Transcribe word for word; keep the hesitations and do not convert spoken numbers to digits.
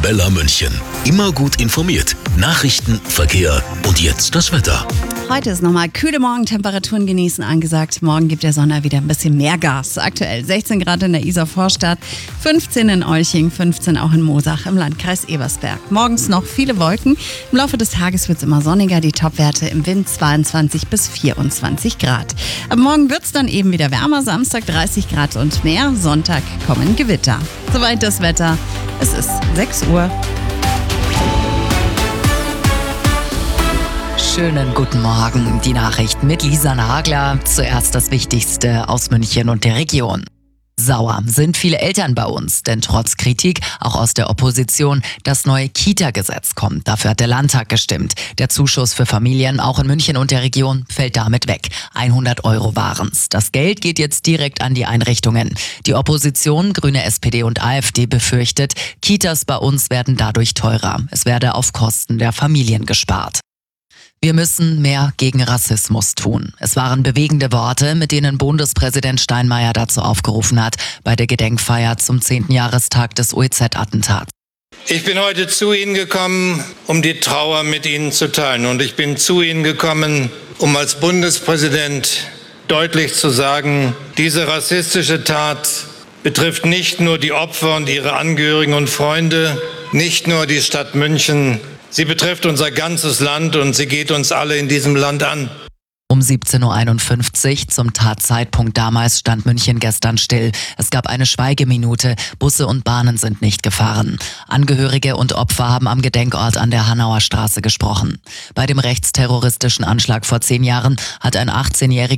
Arabella München. Immer gut informiert. Nachrichten, Verkehr und jetzt das Wetter. Heute ist nochmal kühle Morgentemperaturen genießen angesagt. Morgen gibt der Sonne wieder ein bisschen mehr Gas. Aktuell sechzehn Grad in der Isar-Vorstadt, fünfzehn in Olching, fünfzehn auch in Moosach im Landkreis Ebersberg. Morgens noch viele Wolken. Im Laufe des Tages wird es immer sonniger. Die Topwerte im Wind zweiundzwanzig bis vierundzwanzig Grad. Ab morgen wird es dann eben wieder wärmer. Samstag dreißig Grad und mehr. Sonntag kommen Gewitter. Soweit das Wetter. Es ist sechs Uhr. Schönen guten Morgen. Die Nachrichten mit Lisa Nagler. Zuerst das Wichtigste aus München und der Region. Sauer sind viele Eltern bei uns, denn trotz Kritik, auch aus der Opposition, das neue Kita-Gesetz kommt. Dafür hat der Landtag gestimmt. Der Zuschuss für Familien, auch in München und der Region, fällt damit weg. hundert Euro waren's. Das Geld geht jetzt direkt an die Einrichtungen. Die Opposition, Grüne, S P D und AfD, befürchtet, Kitas bei uns werden dadurch teurer. Es werde auf Kosten der Familien gespart. Wir müssen mehr gegen Rassismus tun. Es waren bewegende Worte, mit denen Bundespräsident Steinmeier dazu aufgerufen hat, bei der Gedenkfeier zum zehnten Jahrestag des U E Z-Attentats. Ich bin heute zu Ihnen gekommen, um die Trauer mit Ihnen zu teilen. Und ich bin zu Ihnen gekommen, um als Bundespräsident deutlich zu sagen, diese rassistische Tat betrifft nicht nur die Opfer und ihre Angehörigen und Freunde, nicht nur die Stadt München. Sie betrifft unser ganzes Land und sie geht uns alle in diesem Land an. Um siebzehn Uhr einundfünfzig zum Tatzeitpunkt damals stand München gestern still. Es gab eine Schweigeminute, Busse und Bahnen sind nicht gefahren. Angehörige und Opfer haben am Gedenkort an der Hanauer Straße gesprochen. Bei dem rechtsterroristischen Anschlag vor zehn Jahren hat ein achtzehnjähriger